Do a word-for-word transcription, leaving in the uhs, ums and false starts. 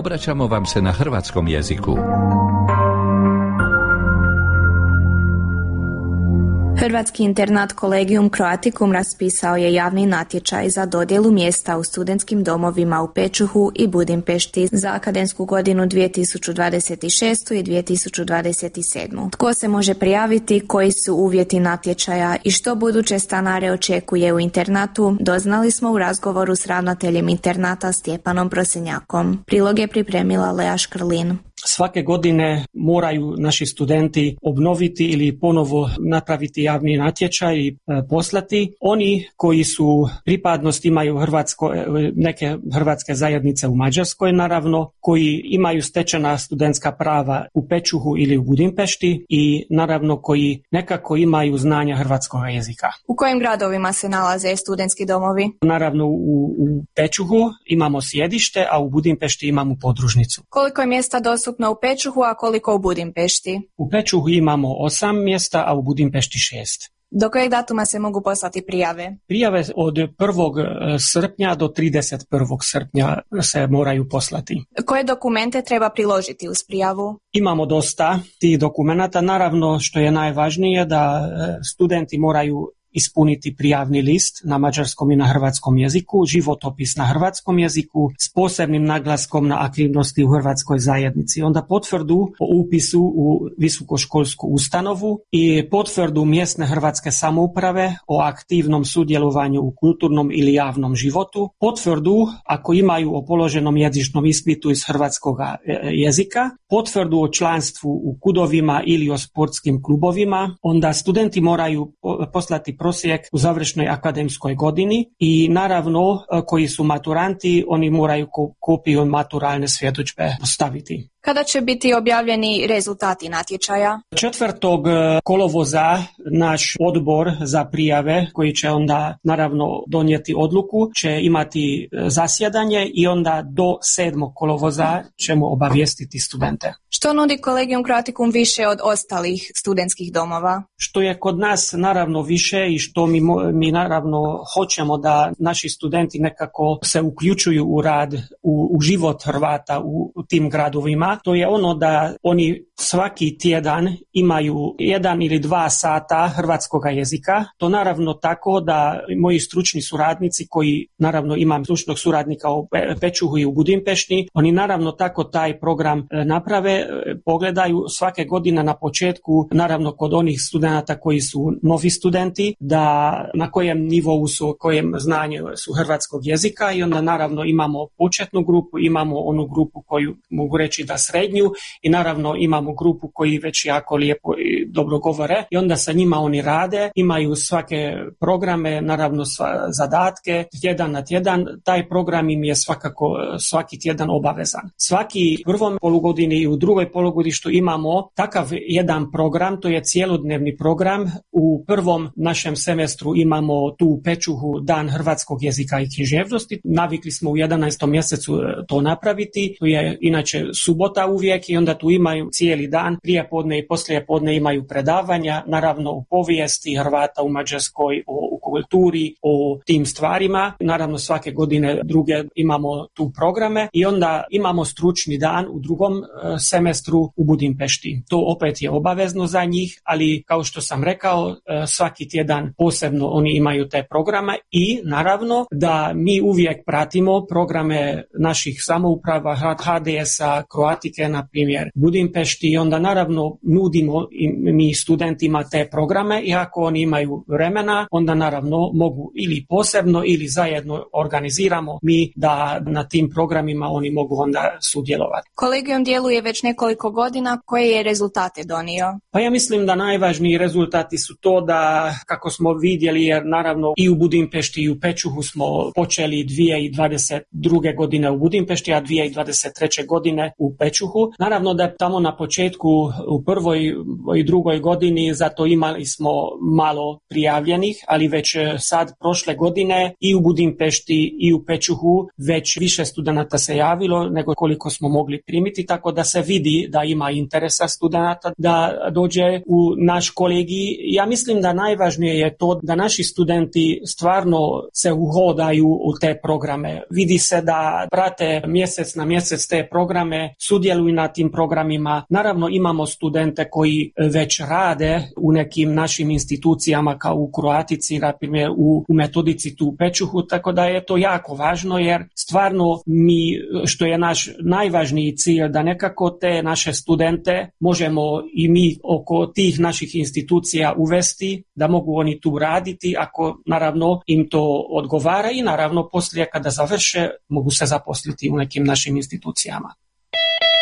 Obraćamo vam se na hrvatskom jeziku. Hrvatski internat Collegium Croaticum raspisao je javni natječaj za dodjelu mjesta u studentskim domovima u Pečuhu i Budimpešti za akademsku godinu dvije tisuće dvadeset šest. i dvije tisuće dvadeset sedam. Tko se može prijaviti, koji su uvjeti natječaja i što buduće stanare očekuje u internatu, doznali smo u razgovoru s ravnateljem internata Stjepanom Prosenjakom. Prilog je pripremila Lea Škrlin. Svake godine moraju naši studenti obnoviti ili ponovo napraviti javni natječaj i poslati. Oni koji su pripadnost imaju Hrvatsko, neke hrvatske zajednice u Mađarskoj, naravno, koji imaju stečena studentska prava u Pečuhu ili u Budimpešti i naravno koji nekako imaju znanja hrvatskog jezika. U kojim gradovima se nalaze studentski domovi? Naravno u, u Pečuhu imamo sjedište, a u Budimpešti imamo podružnicu. Koliko je mjesta dostupno u Pečuhu, a koliko u Budimpešti? U Pečuhu imamo osam mjesta, a u Budimpešti šest. Do kojeg datuma se mogu poslati prijave? Prijave od prvog srpnja do trideset prvog srpnja se moraju poslati. Koje dokumente treba priložiti uz prijavu? Imamo dosta tih dokumenata. Naravno, što je najvažnije, da studenti moraju ispuniti prijavni list na mađarskom i na hrvatskom jeziku, životopis na hrvatskom jeziku s posebnim naglaskom na aktivnosti u hrvatskoj zajednici. Onda potvrdu o upisu u visokoškolsku ustanovu i potvrdu mjesne hrvatske samouprave o aktivnom sudjelovanju u kulturnom ili javnom životu, potvrdu ako imaju o položenom jezičnom ispitu iz hrvatskog jezika, potvrdu o članstvu u kudovima ili o sportskim klubovima. Onda studenti moraju poslati prosjek u završnoj akademskoj godini i naravno koji su maturanti, oni moraju kopiju maturalne svjedodžbe postaviti. Kada će biti objavljeni rezultati natječaja? Četvrtog kolovoza naš odbor za prijave, koji će onda naravno donijeti odluku, će imati zasjedanje i onda do sedmog kolovoza ćemo obavijestiti studente. Što nudi Collegium Croaticum više od ostalih studentskih domova? Što je kod nas naravno više i što mi, mi naravno hoćemo da naši studenti nekako se uključuju u rad, u, u život Hrvata u, u tim gradovima, to je ono da oni svaki tjedan imaju jedan ili dva sata hrvatskog jezika. To naravno tako da moji stručni suradnici, koji naravno imam stručnog suradnika u Pečuhu i u Budimpešti, oni naravno tako taj program naprave, pogledaju svake godine na početku, naravno kod onih studenata koji su novi studenti, da na kojem nivou su, kojem znanju su hrvatskog jezika i onda naravno imamo početnu grupu, imamo onu grupu koju mogu reći da srednju i naravno imamo grupu koji već jako lijepo i dobro govore i onda sa njima oni rade, imaju svake programe, naravno sva, zadatke, tjedan na tjedan, taj program im je svakako svaki tjedan obavezan. Svaki prvom polugodini i u drugoj polugodištu imamo takav jedan program, to je cijelodnevni program. U prvom našem semestru imamo tu u Pečuhu dan hrvatskog jezika i književnosti, navikli smo u jedanaestom mjesecu to napraviti, to je inače subota uvijek i onda tu imaju cijeli dan, prije podne i poslije podne imaju predavanja, naravno u povijesti Hrvata u Mađarskoj, o, u kulturi, o tim stvarima. Naravno svake godine druge imamo tu programe i onda imamo stručni dan u drugom e, semestru u Budimpešti. To opet je obavezno za njih, ali kao što sam rekao, e, svaki tjedan posebno oni imaju te programe i naravno da mi uvijek pratimo programe naših samouprava, H D S-a, Kroatike, na primjer Budimpešti, i onda naravno nudimo mi studentima te programe i ako oni imaju vremena, onda naravno mogu ili posebno ili zajedno organiziramo mi da na tim programima oni mogu onda sudjelovati. Collegium djeluje već nekoliko godina, koje je rezultate donio? Pa ja mislim da najvažniji rezultati su to da, kako smo vidjeli, jer naravno i u Budimpešti i u Pečuhu smo počeli dvije tisuće dvadeset druge godine u Budimpešti, a dvije tisuće dvadeset treće godine u Pečuhu Pečuhu. Naravno da tamo na početku u prvoj i drugoj godini zato imali smo malo prijavljenih, ali već sad prošle godine i u Budimpešti i u Pečuhu već više studenata se javilo nego koliko smo mogli primiti, tako da se vidi da ima interesa studenata da dođe u naš kolegij. Ja mislim da najvažnije je to da naši studenti stvarno se uhodaju u te programe. Vidi se da prate mjesec na mjesec te programe, sudjeluju na tim programima. Naravno imamo studente koji već rade u nekim našim institucijama kao u Kroatici, na primjer u, u metodici tu u Pečuhu, tako da je to jako važno jer stvarno mi, što je naš najvažniji cilj, da nekako te naše studente možemo i mi oko tih naših institucija uvesti, da mogu oni tu raditi ako naravno im to odgovara i naravno poslije kada završe mogu se zaposliti u nekim našim institucijama.